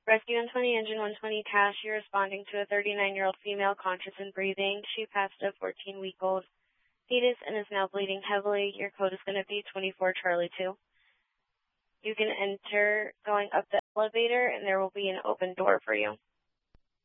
Rescue 120, engine 120, Cash. You're responding to a 39-year-old female conscious and breathing. She passed a 14-week-old fetus and is now bleeding heavily. Your code is going to be 24 Charlie 2. You can enter going up the elevator, and there will be an open door for you.